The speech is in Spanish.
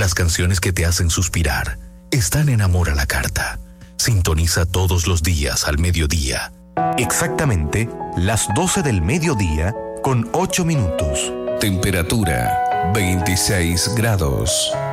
Las canciones que te hacen suspirar están en Amor a la Carta. Sintoniza todos los días al mediodía. Exactamente las 12 del mediodía con 8 minutos. Temperatura 26 grados.